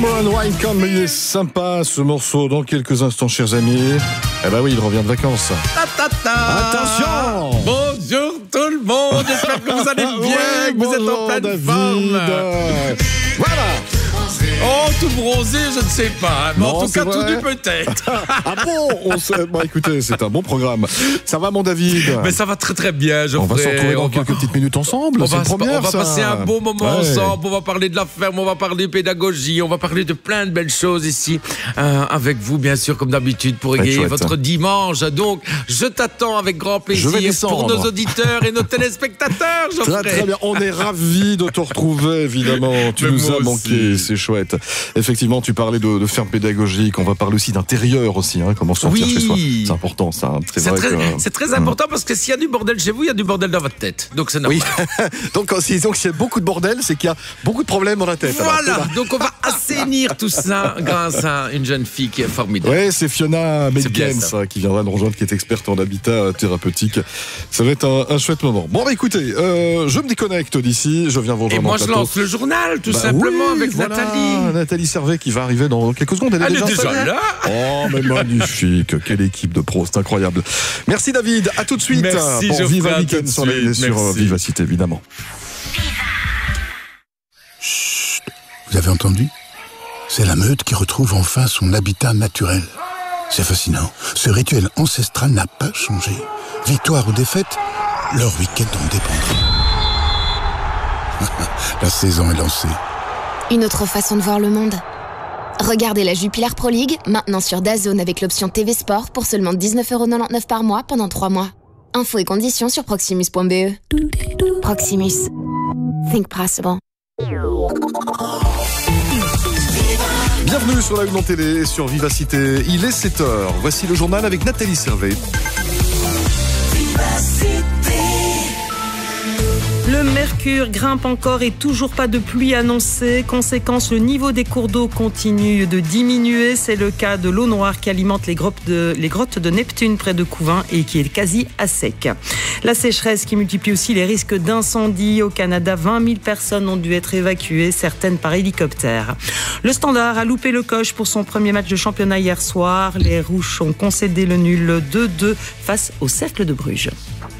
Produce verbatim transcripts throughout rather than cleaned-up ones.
Wine Can, mais il est sympa ce morceau. Dans quelques instants, chers amis. Eh ben oui, il revient de vacances. Ta, ta, ta. Attention. Bonjour tout le monde. J'espère que vous allez bien, ouais, que vous êtes en pleine David. forme. Voilà. Oh, tout bronzé, je ne sais pas. Mais Non, en tout cas, c'est tout vrai. nu peut-être. Ah bon, on sait... bon, écoutez, c'est un bon programme. Ça va, mon David? Mais ça va très très bien, Geoffrey. On va se retrouver dans On quelques va- petites minutes ensemble. On C'est va, une première, on va ça. passer un beau moment Ouais. ensemble, on va parler de la ferme, on va parler de pédagogie, on va parler de plein de belles choses ici, euh, avec vous bien sûr comme d'habitude pour Très égayer chouette. votre dimanche. Donc je t'attends avec grand Je vais plaisir pour descendre. nos auditeurs et nos téléspectateurs, Geoffrey. Très très bien, on est ravis de te retrouver évidemment, tu Mais nous moi as aussi. manqué, c'est chouette. Effectivement, tu parlais de, de ferme pédagogique, on va parler aussi d'intérieur aussi, hein, comment sortir Oui. chez soi. C'est important ça, hein. c'est C'est vrai très, que... c'est très important parce que s'il y a du bordel chez vous, il y a du bordel dans votre tête. Donc c'est normal. Oui, donc si donc, s'il y a beaucoup de bordel, c'est qu'il y a beaucoup de problèmes dans la tête. alors, c'est Voilà, ça. donc on va assainir tout ça grâce à une jeune fille qui est formidable. Ouais, c'est Fiona C'est bien, Medgens ça. qui viendra nous rejoindre, qui est experte en habitat euh, thérapeutique. Ça va être un, un chouette moment. Bon, bah écoutez, euh, je me déconnecte d'ici, je viens vous Et rejoindre moi en je plateau. lance le journal tout Bah simplement oui, avec voilà, Nathalie. Nathalie Servet qui va arriver dans quelques secondes. Elle, Elle est installée déjà là. Oh, mais magnifique. Quelle équipe de pros, c'est incroyable. Merci David, à tout de suite. Merci, pour Geoffrey, Viva à Weekend tout de sur, la- suite. sur euh, Merci. Vivacité, évidemment. Vous avez entendu? C'est la meute qui retrouve enfin son habitat naturel. C'est fascinant. Ce rituel ancestral n'a pas changé. Victoire ou défaite, leur week-end en dépendra. La saison est lancée. Une autre façon de voir le monde. Regardez la Jupiler Pro League, maintenant sur DAZN avec l'option T V Sport pour seulement dix-neuf euros quatre-vingt-dix-neuf par mois pendant trois mois. Infos et conditions sur proximus point b e. Proximus. Think possible. Bienvenue sur la Une en télé, sur Vivacité. Il est sept heures. Voici le journal avec Nathalie Servet. Le mercure grimpe encore et toujours pas de pluie annoncée. Conséquence, le niveau des cours d'eau continue de diminuer. C'est le cas de l'eau noire qui alimente les grottes de, les grottes de Neptune près de Couvain et qui est quasi à sec. La sécheresse qui multiplie aussi les risques d'incendie. Au Canada, vingt mille personnes ont dû être évacuées, certaines par hélicoptère. Le Standard a loupé le coche pour son premier match de championnat hier soir. Les Rouges ont concédé le nul deux deux face au Cercle de Bruges.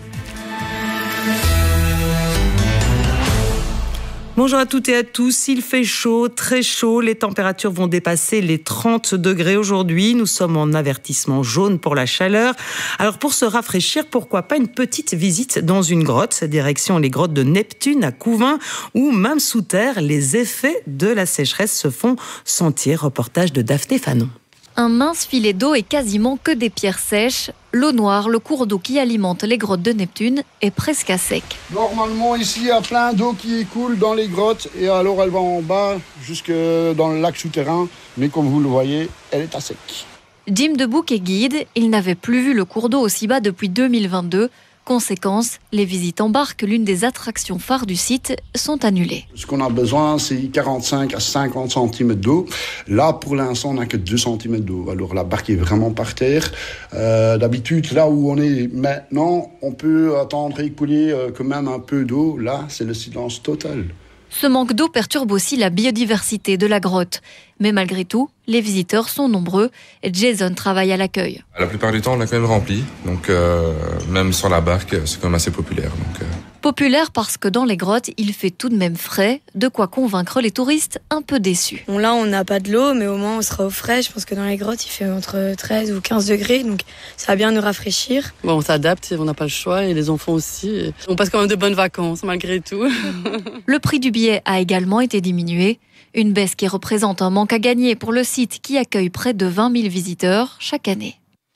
Bonjour à toutes et à tous, il fait chaud, très chaud, les températures vont dépasser les trente degrés aujourd'hui, nous sommes en avertissement jaune pour la chaleur. Alors pour se rafraîchir, pourquoi pas une petite visite dans une grotte, direction les grottes de Neptune à Couvain, où même sous terre, les effets de la sécheresse se font sentir. Reportage de Daphné Fanon. Un mince filet d'eau et quasiment que des pierres sèches. L'eau noire, le cours d'eau qui alimente les grottes de Neptune, est presque à sec. Normalement, ici, il y a plein d'eau qui coule dans les grottes et alors elle va en bas jusque dans le lac souterrain. Mais comme vous le voyez, elle est à sec. Jim Debouc est guide. Il n'avait plus vu le cours d'eau aussi bas depuis deux mille vingt-deux. Conséquence, les visites en barque, l'une des attractions phares du site, sont annulées. Ce qu'on a besoin, c'est quarante-cinq à cinquante centimètres d'eau. Là, pour l'instant, on n'a que deux centimètres d'eau. Alors la barque est vraiment par terre. Euh, d'habitude, là où on est maintenant, on peut attendre écouler euh, quand même un peu d'eau. Là, c'est le silence total. Ce manque d'eau perturbe aussi la biodiversité de la grotte. Mais malgré tout, les visiteurs sont nombreux. Jason travaille à l'accueil. La plupart du temps, on l'a quand même rempli. Donc, euh, même sur la barque, c'est quand même assez populaire. Donc, euh... Populaire parce que dans les grottes, il fait tout de même frais, de quoi convaincre les touristes un peu déçus. Bon, là, on n'a pas de l'eau, mais au moins, on sera au frais. Je pense que dans les grottes, il fait entre treize ou quinze degrés, donc ça va bien nous rafraîchir. Bon, on s'adapte, on n'a pas le choix, et les enfants aussi. On passe quand même de bonnes vacances, malgré tout. Le prix du billet a également été diminué. Une baisse qui représente un manque à gagner pour le site qui accueille près de vingt mille visiteurs chaque année.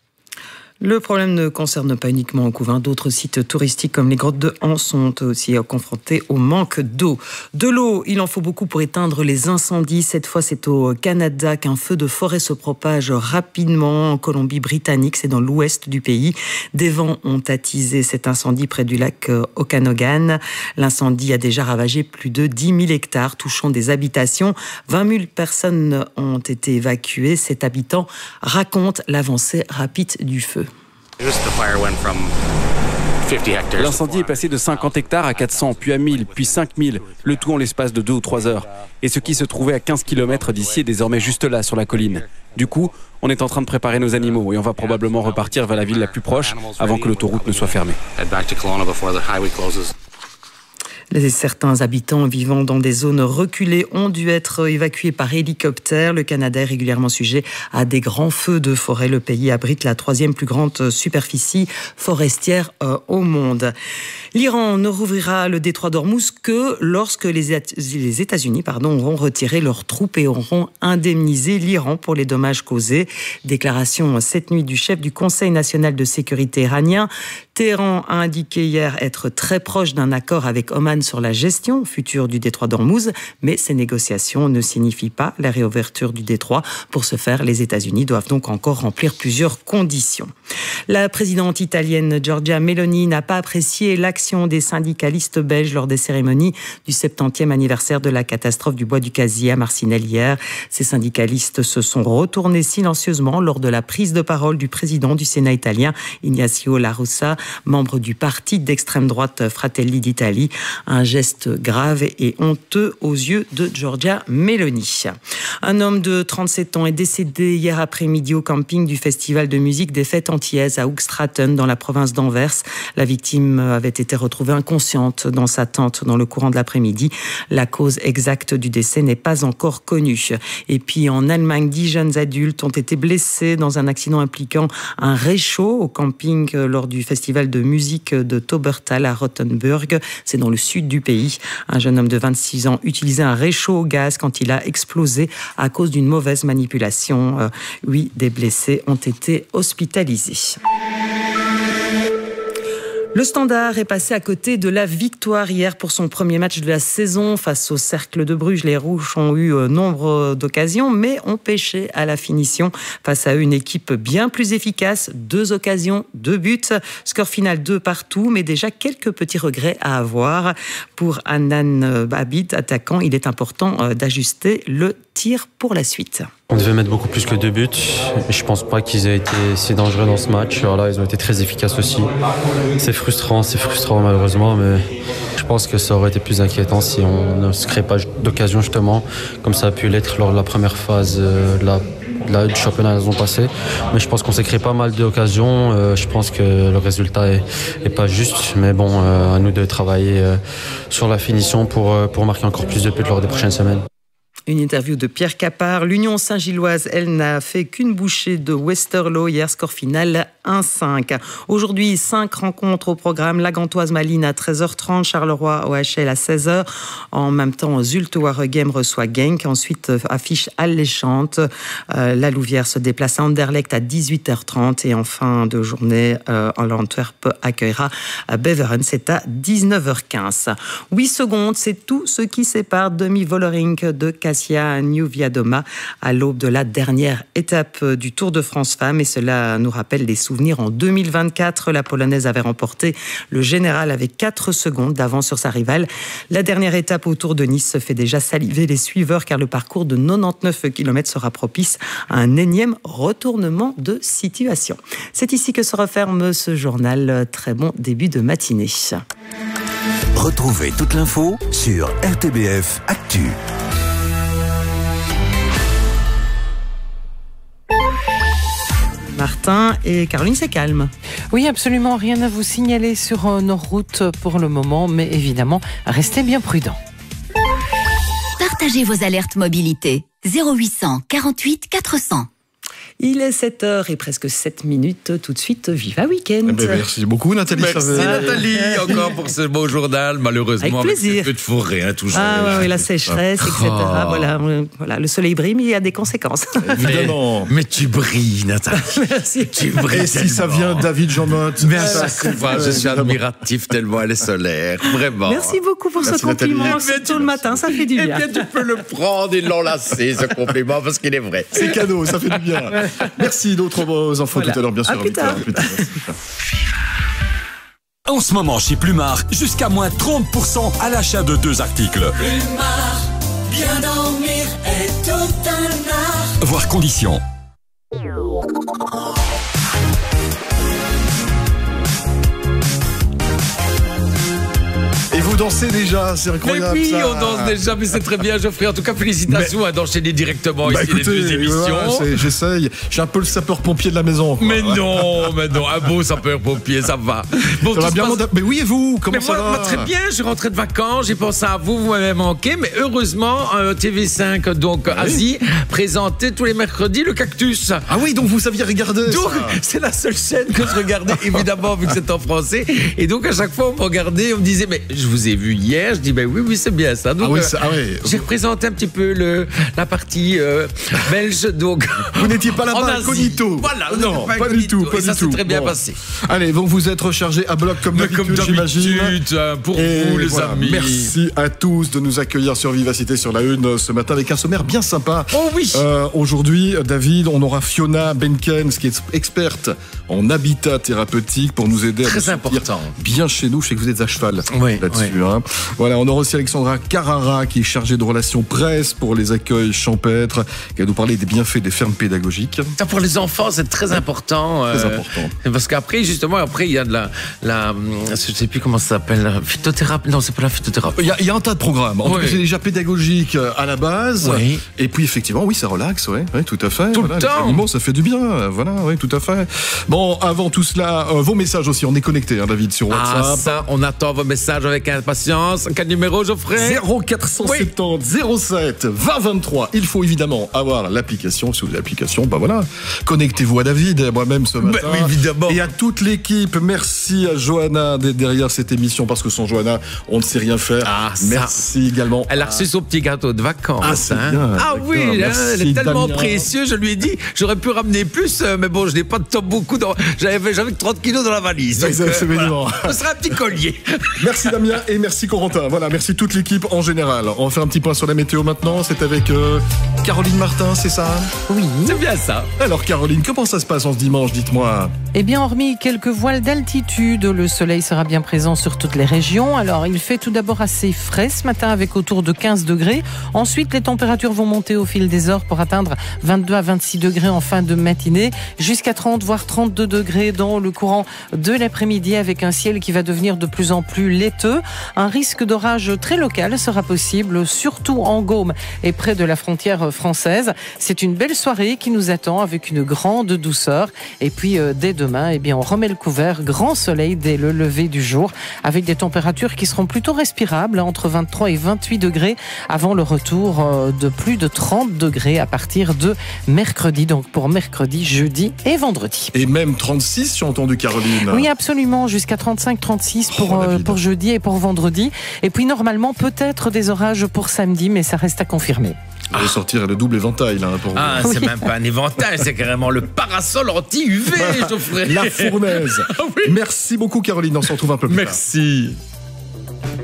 Le problème ne concerne pas uniquement Couvain. D'autres sites touristiques comme les grottes de Han sont aussi confrontés au manque d'eau. De l'eau, il en faut beaucoup pour éteindre les incendies. Cette fois, c'est au Canada qu'un feu de forêt se propage rapidement. En Colombie-Britannique, c'est dans l'ouest du pays. Des vents ont attisé cet incendie près du lac Okanogan. L'incendie a déjà ravagé plus de dix mille hectares, touchant des habitations. vingt mille personnes ont été évacuées. Cet habitant raconte l'avancée rapide du feu. Just the fire went from L'incendie est passé de cinquante hectares à quatre cents, puis à mille, puis cinq mille, le tout en l'espace de deux ou trois heures. Et ce qui se trouvait à quinze kilomètres d'ici est désormais juste là, sur la colline. Du coup, on est en train de préparer nos animaux et on va probablement repartir vers la ville la plus proche avant que l'autoroute ne soit fermée. Les certains habitants vivant dans des zones reculées ont dû être évacués par hélicoptère. Le Canada est régulièrement sujet à des grands feux de forêt. Le pays abrite la troisième plus grande superficie forestière euh, au monde. L'Iran ne rouvrira le détroit d'Ormuz que lorsque les États-Unis pardon, auront retiré leurs troupes et auront indemnisé l'Iran pour les dommages causés. Déclaration cette nuit du chef du Conseil national de sécurité iranien. Téhéran a indiqué hier être très proche d'un accord avec Oman sur la gestion future du détroit d'Ormuz, mais ces négociations ne signifient pas la réouverture du détroit. Pour ce faire, les États-Unis doivent donc encore remplir plusieurs conditions. La présidente italienne Giorgia Meloni n'a pas apprécié l'action des syndicalistes belges lors des cérémonies du septantième anniversaire de la catastrophe du bois du casier à Marcinelle hier. Ces syndicalistes se sont retournés silencieusement lors de la prise de parole du président du Sénat italien, Ignazio La Russa, membre du parti d'extrême droite Fratelli d'Italie. Un geste grave et honteux aux yeux de Giorgia Meloni. Un homme de trente-sept ans est décédé hier après-midi au camping du festival de musique des Fêtes Antillaises à Hoogstraten dans la province d'Anvers. La victime avait été retrouvée inconsciente dans sa tente dans le courant de l'après-midi. La cause exacte du décès n'est pas encore connue. Et puis en Allemagne, dix jeunes adultes ont été blessés dans un accident impliquant un réchaud au camping lors du festival de musique de Taubertal à Rothenburg. C'est dans le sud du pays. Un jeune homme de vingt-six ans utilisait un réchaud au gaz quand il a explosé à cause d'une mauvaise manipulation. Euh, oui, des blessés ont été hospitalisés. Le Standard est passé à côté de la victoire hier pour son premier match de la saison face au Cercle de Bruges. Les Rouges ont eu nombre d'occasions, mais ont pêché à la finition face à eux une équipe bien plus efficace. Deux occasions, deux buts. Score final deux partout, mais déjà quelques petits regrets à avoir. Pour Hanan Abid, attaquant, il est important d'ajuster le tir pour la suite. On devait mettre beaucoup plus que deux buts. Je pense pas qu'ils aient été si dangereux dans ce match. Voilà, ils ont été très efficaces aussi. C'est frustrant, c'est frustrant malheureusement, mais je pense que ça aurait été plus inquiétant si on ne se crée pas d'occasion justement, comme ça a pu l'être lors de la première phase de la Là, du championnat la saison passée, mais je pense qu'on s'est créé pas mal d'occasions. Euh, je pense que le résultat est, est pas juste, mais bon, euh, à nous de travailler euh, sur la finition pour, euh, pour marquer encore plus de buts lors des prochaines semaines. Une interview de Pierre Capard. L'Union Saint-Gilloise, elle, n'a fait qu'une bouchée de Westerlo. Hier, score final un cinq. Aujourd'hui, cinq rencontres au programme. La Gantoise Malines à treize heures trente, Charleroi O H L à seize heures. En même temps, Zulte Waregem reçoit Genk. Ensuite, affiche alléchante. Euh, la Louvière se déplace à Anderlecht à dix-huit heures trente. Et en fin de journée, euh, l'Antwerp accueillera Beveren. C'est à dix-neuf heures quinze. huit secondes, c'est tout ce qui sépare Demi Vollering de Kasia Nieuwiadoma à l'aube de la dernière étape du Tour de France Femmes. Et cela nous rappelle des souvenirs. En deux mille vingt-quatre, la Polonaise avait remporté le général avec quatre secondes d'avance sur sa rivale. La dernière étape au Tour de Nice se fait déjà saliver les suiveurs car le parcours de quatre-vingt-dix-neuf kilomètres sera propice à un énième retournement de situation. C'est ici que se referme ce journal. Très bon début de matinée. Retrouvez toute l'info sur R T B F Actu. Martin et Caroline, c'est calme. Oui, absolument, rien à vous signaler sur nos routes pour le moment, mais évidemment, restez bien prudents. Partagez vos alertes mobilité. zéro huit cent quarante-huit quatre cents. Il est sept heures et presque sept minutes. Tout de suite, Viva Week-end. Eh ben, merci beaucoup, Nathalie. Merci, Nathalie, encore pour ce beau journal. Malheureusement, avec plaisir. Avec ce peu de forêt, hein, toujours. Ah oui, la sécheresse, et cetera. Oh. Voilà, voilà, le soleil brille, mais il y a des conséquences. Évidemment. Mais, mais tu brilles, Nathalie. Merci. Tu brilles. Et si ça vient David Jean-Motte. Mais à chaque fois, je suis admiratif tellement elle est solaire. Vraiment. Merci beaucoup pour merci ce compliment. Tôt le matin, ça fait du bien. Eh bien, tu peux le prendre et l'enlacer, ce compliment, parce qu'il est vrai. C'est cadeau, ça fait du bien. Merci, d'autres infos voilà. tout à l'heure, bien sûr. À plus tard. Plus tard. En ce moment, chez Plumard, jusqu'à moins trente pour cent à l'achat de deux articles. Plumard, bien dormir est tout un art. Voir conditions. vous dansez déjà, c'est Mais incroyable. oui, ça. on danse déjà, mais c'est très bien, Geoffrey. En tout cas, félicitations Mais- à d'enchaîner directement Bah ici écoutez, les deux émissions. ouais, c'est- j'essaye. Je suis un peu le sapeur-pompier de la maison. quoi. Mais non, mais non, un beau sapeur-pompier, ça va. Bon, Ça tout va se bien, passe- mon- Mais oui, et vous? Comment mais ça moi, va? moi, très bien, je suis rentré de vacances, j'ai pensé à vous, vous m'avez manqué, mais heureusement, euh, T V cinq, donc Asie, présentait tous les mercredis le cactus. Ah oui, donc vous saviez regarder. Donc, ça. c'est la seule chaîne que je regardais, évidemment, vu que c'est en français. Et donc, à chaque fois, on me regardait, on me disait, mais je vous ai vu hier. Je dis, ben oui, oui, c'est bien ça. Donc, Ah oui, euh, c'est- ah oui. j'ai représenté un petit peu le, la partie euh, belge. Donc, Vous n'étiez pas en là-bas Asie. incognito. Voilà, on non, n'était pas, du incognito. tout, pas Et ça du s'est tout. très bien Bon. passé. Allez, donc vous êtes rechargés à bloc comme Mais comme d'habitude, j'imagine. d'habitude, hein, pour Et vous, les voilà, amis. Merci à tous de nous accueillir sur Vivacité sur la Une euh, ce matin avec un sommaire bien sympa. Oh oui. Euh, Aujourd'hui, David, on aura Fiona Benkens qui est experte en habitat thérapeutique pour nous aider à Très nous sentir important. bien chez nous. Je sais que vous êtes à cheval Oui, là-dessus. oui. Hein. Voilà, on aura aussi Alexandra Carrara qui est chargée de relations presse pour les accueils champêtres, qui va nous parler des bienfaits des fermes pédagogiques. Ça, pour les enfants, c'est très important. Très euh, important. Parce qu'après, justement, après, il y a de la, la, je sais plus comment ça s'appelle, la phytothérapie. Non, c'est pas la phytothérapie. Il y, a, il y a un tas de programmes. En tout Oui. cas, c'est déjà pédagogique euh, à la base. Oui. Et puis, effectivement, oui, ça relaxe, ouais, ouais, tout à fait. Tout le Voilà, temps. Les animaux, ça fait du bien. euh, Voilà, oui, tout à fait. Bon, avant tout cela, euh, vos messages aussi. On est connecté, hein, David, sur Ah, WhatsApp. ça, on attend vos messages avec impatience. Quel numéro, Geoffrey? zéro quatre cent soixante-dix zéro sept vingt vingt-trois. Il faut évidemment avoir l'application. Si vous avez l'application, bah voilà. Connectez-vous à David et à moi-même ce matin. Ben oui, évidemment. Et à toute l'équipe. Merci à Johanna d'être derrière cette émission parce que sans Johanna, on ne sait rien faire. Ah, ça. Merci également. Elle a reçu son petit gâteau de vacances. Ah, c'est hein. bien, Ah d'accord. oui, hein, Merci, elle est tellement Damien. précieuse. Je lui ai dit, j'aurais pu ramener plus, euh, mais bon, je n'ai pas de top beaucoup. Dans... J'avais, j'avais que trente kilos dans la valise. C'est- Donc, c'est- c'est voilà. mignon. Ce sera un petit collier. Merci Damien et merci Corentin. Voilà, merci toute l'équipe en général. On va faire un petit point sur la météo maintenant. C'est avec euh, Caroline Martin, c'est ça? Oui. C'est bien ça. Alors Caroline, comment ça se passe en ce dimanche? Dites-moi. Eh bien, hormis quelques voiles d'altitude, le soleil sera bien présent sur toutes les régions. Alors, il fait tout d'abord assez frais ce matin avec autour de quinze degrés. Ensuite, les températures vont monter au fil des heures pour atteindre vingt-deux à vingt-six degrés en fin de matinée, jusqu'à trente voire trente-deux degrés dans le courant de l'après-midi avec un ciel qui va devenir de plus en plus laiteux. Un risque d'orage très local sera possible, surtout en Gaume et près de la frontière française. C'est une belle soirée qui nous attend avec une grande douceur. Et puis, euh, dès demain, eh bien, on remet le couvert, grand soleil dès le lever du jour, avec des températures qui seront plutôt respirables, entre vingt-trois et vingt-huit degrés, avant le retour euh, de plus de trente degrés à partir de mercredi. Donc, pour mercredi, jeudi et vendredi. Et même trente-six, j'ai entendu Caroline. Oui, absolument, jusqu'à trente-cinq trente-six pour, Oh, euh, David. pour jeudi et pour vendredi. Et puis normalement, peut-être des orages pour samedi, mais ça reste à confirmer. On va sortir le double éventail là pour Ah, vous. c'est même pas un éventail, c'est carrément le parasol anti-U V, Geoffrey. La fournaise. Ah oui. Merci beaucoup Caroline, on se retrouve un peu plus tard. Merci.